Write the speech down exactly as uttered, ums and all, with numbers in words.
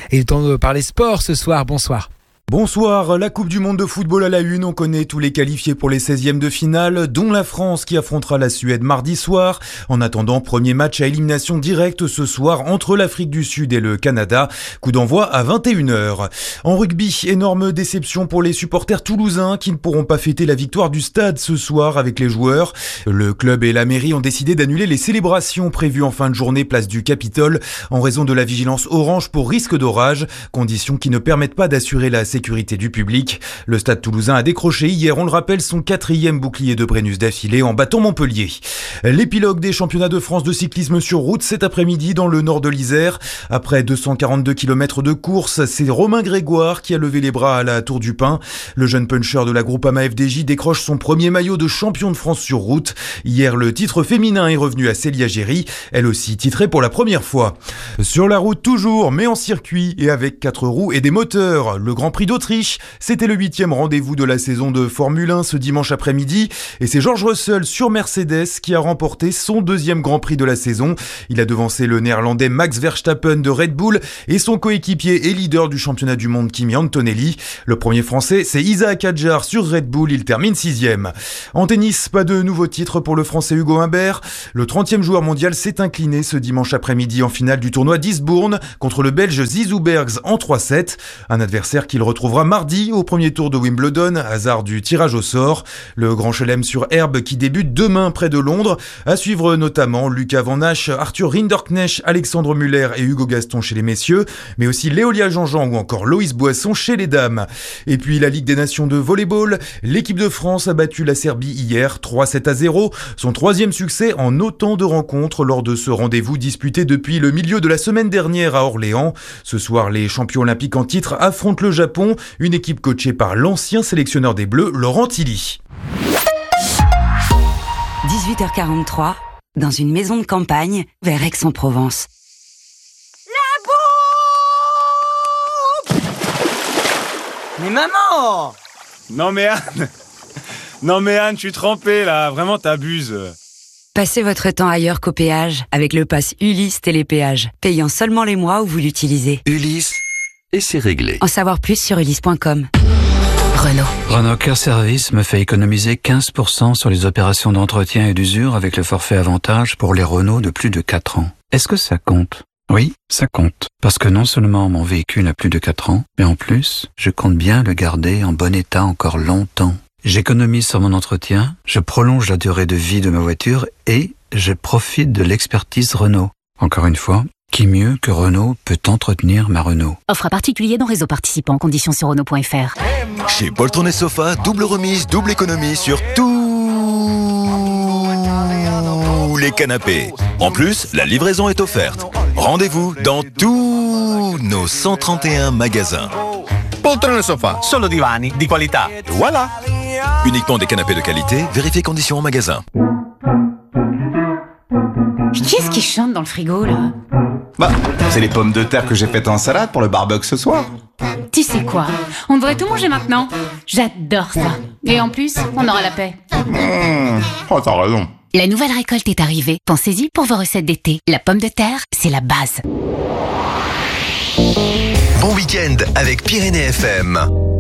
Et le temps de parler sport ce soir. Bonsoir. Bonsoir, la Coupe du Monde de football à la une, on connaît tous les qualifiés pour les seizièmes de finale, dont la France qui affrontera la Suède mardi soir. En attendant, premier match à élimination directe ce soir entre l'Afrique du Sud et le Canada. Coup d'envoi à vingt et une heures. En rugby, énorme déception pour les supporters toulousains qui ne pourront pas fêter la victoire du stade ce soir avec les joueurs. Le club et la mairie ont décidé d'annuler les célébrations prévues en fin de journée place du Capitole en raison de la vigilance orange pour risque d'orage, conditions qui ne permettent pas d'assurer la sécurité sécurité du public. Le Stade Toulousain a décroché hier, on le rappelle, son quatrième bouclier de Brennus d'affilée en battant Montpellier. L'épilogue des championnats de France de cyclisme sur route cet après-midi dans le nord de l'Isère. Après deux cent quarante-deux kilomètres de course, c'est Romain Grégoire qui a levé les bras à la Tour du Pin. Le jeune puncher de la Groupama F D J décroche son premier maillot de champion de France sur route. Hier, le titre féminin est revenu à Célia Géry, elle aussi titrée pour la première fois. Sur la route toujours, mais en circuit et avec quatre roues et des moteurs. Le Grand Prix d'Autriche, c'était le huitième rendez-vous de la saison de Formule un ce dimanche après-midi et c'est George Russell sur Mercedes qui a remporté son deuxième Grand Prix de la saison. Il a devancé le néerlandais Max Verstappen de Red Bull et son coéquipier et leader du championnat du monde Kimi Antonelli. Le premier français, c'est Isaac Hadjar sur Red Bull, il termine sixième. En tennis, pas de nouveau titre pour le français Hugo Humbert. Le trentième joueur mondial s'est incliné ce dimanche après-midi en finale du tournoi d'Eastbourne contre le belge Zizou Bergs en trois sept. Un adversaire qu'il retrouvera mardi au premier tour de Wimbledon, hasard du tirage au sort. Le Grand Chelem sur herbe qui débute demain près de Londres. À suivre notamment Lucas Van Ness, Arthur Rinderknecht, Alexandre Muller et Hugo Gaston chez les messieurs, mais aussi Léolia Jean-Jean ou encore Loïs Boisson chez les dames. Et puis la Ligue des Nations de volleyball, l'équipe de France a battu la Serbie hier trois sept à zéro, son troisième succès en autant de rencontres lors de ce rendez-vous disputé depuis le milieu de la semaine dernière à Orléans. Ce soir, les champions olympiques en titre affrontent le Japon, une équipe coachée par l'ancien sélectionneur des Bleus, Laurent Tilly. dix-huit heures quarante-trois, dans une maison de campagne, vers Aix-en-Provence. La bombe! Mais maman! Non mais Anne! Non mais Anne, je suis trempé là, vraiment t'abuses. Passez votre temps ailleurs qu'au péage avec le pass Ulysse Télépéage, payant seulement les mois où vous l'utilisez. Ulysse, et c'est réglé. En savoir plus sur ulysse point com. Renault. Renault Care Service me fait économiser quinze pour cent sur les opérations d'entretien et d'usure avec le forfait avantage pour les Renault de plus de quatre ans. Est-ce que ça compte ? Oui, ça compte. Parce que non seulement mon véhicule a plus de quatre ans, mais en plus, je compte bien le garder en bon état encore longtemps. J'économise sur mon entretien, je prolonge la durée de vie de ma voiture et je profite de l'expertise Renault. Encore une fois, qui mieux que Renault peut entretenir ma Renault ? Offre à particulier dans réseau participant, conditions sur Renault point F R. Chez Poltron et Sofa, double remise, double économie sur tous les canapés. En plus, la livraison est offerte. Rendez-vous dans tous nos cent trente et un magasins. Poltron et Sofa, solo divani di qualità. Voilà. Uniquement des canapés de qualité, vérifiez conditions en magasin. Qui est-ce qui chante dans le frigo, là ? Bah, c'est les pommes de terre que j'ai faites en salade pour le barbecue ce soir. Tu sais quoi ? On devrait tout manger maintenant. J'adore ça. Et en plus, on aura la paix. Mmh. Oh, t'as raison. La nouvelle récolte est arrivée. Pensez-y pour vos recettes d'été. La pomme de terre, c'est la base. Bon week-end avec Pyrénées F M.